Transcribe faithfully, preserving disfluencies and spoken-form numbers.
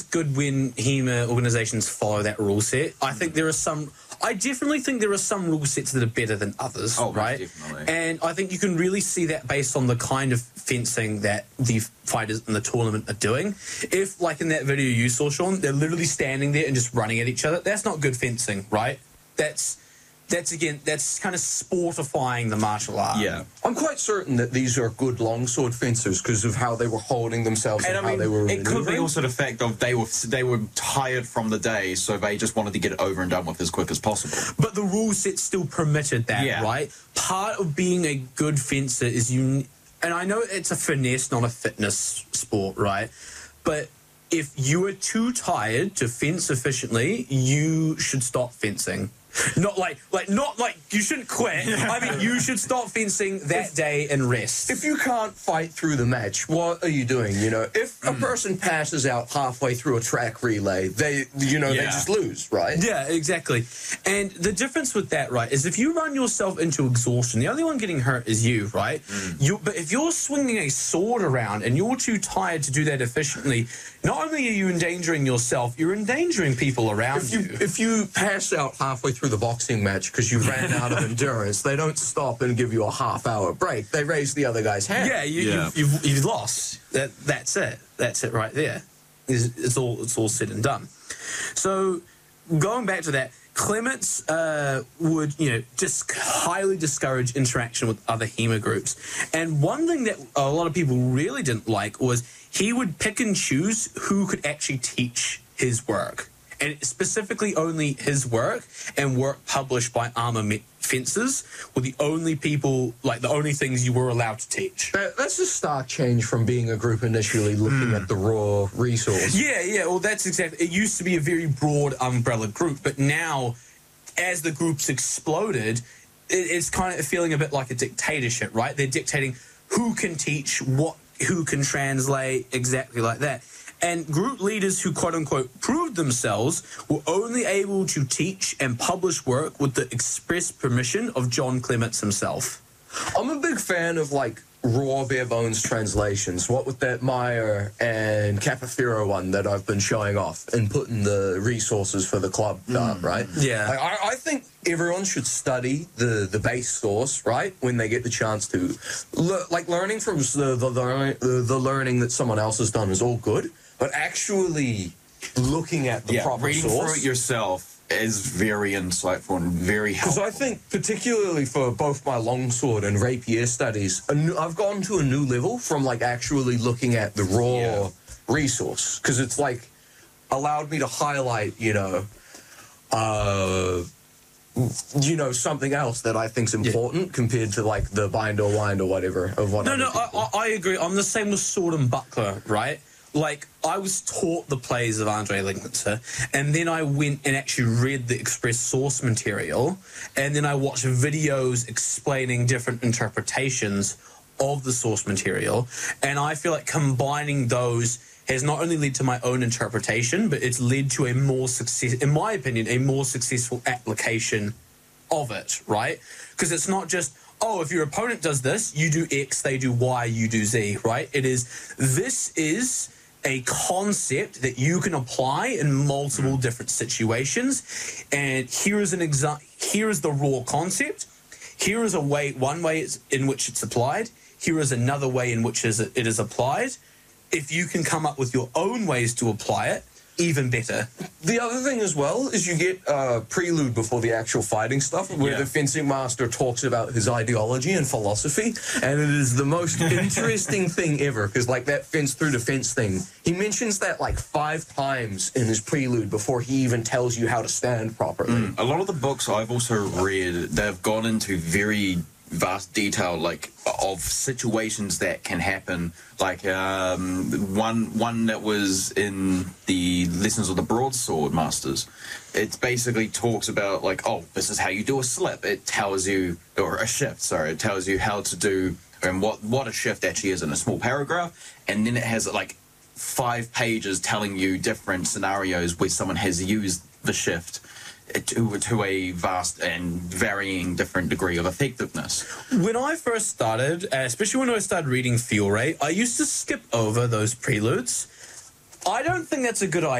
good when HEMA organizations follow that rule set. I think there are some... I definitely think there are some rule sets that are better than others, oh, right? Definitely. And I think you can really see that based on the kind of fencing that the fighters in the tournament are doing. If, like in that video you saw, Sean, they're literally standing there and just running at each other, that's not good fencing, right? That's... That's, again, that's kind of sportifying the martial art. Yeah. I'm quite certain that these are good longsword fencers because of how they were holding themselves and, and I how mean, they were it could be maneuvering. also the fact of they were they were tired from the day, so they just wanted to get it over and done with as quick as possible. But the rule set still permitted that, yeah. right? Part of being a good fencer is you... And I know it's a finesse, not a fitness sport, right? But if you are too tired to fence efficiently, you should stop fencing. Not like, like, not like you shouldn't quit. I mean, you should stop fencing that if, day and rest. If you can't fight through the match, what are you doing? You know, if a person passes out halfway through a track relay, they, you know, yeah. they just lose, right? Yeah, exactly. And the difference with that, right, is if you run yourself into exhaustion, the only one getting hurt is you, right? Mm. You, but if you're swinging a sword around and you're too tired to do that efficiently, not only are you endangering yourself, you're endangering people around if you. you. If you pass out halfway through the boxing match because you ran out of endurance, they don't stop and give you a half-hour break. They raise the other guy's hand. Yeah, you, yeah. You've, you've, you've lost. That, that's it. That's it right there. It's, it's all it's all said and done. So going back to that, Clements uh, would, you know, just highly discourage interaction with other HEMA groups. And one thing that a lot of people really didn't like was he would pick and choose who could actually teach his work. And specifically only his work and work published by armor fencers were the only people, like the only things you were allowed to teach. That, that's a stark change from being a group initially looking mm. at the raw resource. Yeah, yeah, well, that's exactly... It used to be a very broad umbrella group, but now, as the groups exploded, it, it's kind of feeling a bit like a dictatorship, right? They're dictating who can teach, what, who can translate, exactly like that. And group leaders who, quote-unquote, proved themselves were only able to teach and publish work with the express permission of John Clements himself. I'm a big fan of, like, raw, bare-bones translations. What with that Meyer and Capathero one that I've been showing off and putting the resources for the club mm. up, right? Yeah. Like, I, I think everyone should study the, the base source, right, when they get the chance to. Le like, learning from the, the, the, the learning that someone else has done is all good. But actually looking at the yeah, proper reading source... through it yourself is very insightful and very helpful. Because I think, particularly for both my longsword and rapier studies, a new, I've gone to a new level from, like, actually looking at the raw yeah. resource. Because it's, like, allowed me to highlight, you know, uh, you know, something else that I think's important yeah. compared to, like, the bind or wind or whatever. Of what no, no, I, I agree. I'm the same with sword and buckler, right? Like, I was taught the plays of Andre Lignitzer, and then I went and actually read the express source material, and then I watched videos explaining different interpretations of the source material, and I feel like combining those has not only led to my own interpretation, but it's led to a more success, in my opinion, a more successful application of it, right? Because it's not just, oh, if your opponent does this, you do X, they do Y, you do Z, right? It is, this is a concept that you can apply in multiple different situations, and here is an exa- here is the raw concept, here is a way, one way in which it's applied, here is another way in which it is applied. If you can come up with your own ways to apply it, even better. The other thing as well is you get a prelude before the actual fighting stuff where yeah. the fencing master talks about his ideology and philosophy, and it is the most interesting thing ever, because like that fence through the fence thing, he mentions that like five times in his prelude before he even tells you how to stand properly. Mm. A lot of the books I've also read, they've gone into very vast detail, like, of situations that can happen. Like, um, one one that was in the Lessons of the Broadsword Masters. It basically talks about, like, oh, this is how you do a slip. It tells you, or a shift, sorry, it tells you how to do, and what, what a shift actually is in a small paragraph. And then it has, like, five pages telling you different scenarios where someone has used the shift To, to a vast and varying different degree of effectiveness. When I first started, especially when I started reading Fury, I used to skip over those preludes. I don't think that's a good idea.